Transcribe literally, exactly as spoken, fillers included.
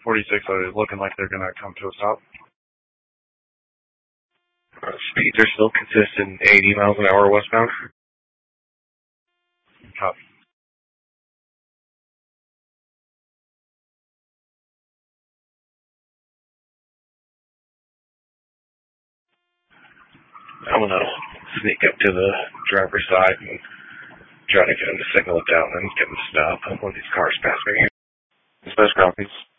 forty-six are looking like they're going to come to a stop. Uh, speeds are still consistent, eighty miles an hour westbound. Copy. I'm going to sneak up to the driver's side and try to get him to signal it down and get him to stop when these cars pass me. Dispatch copies.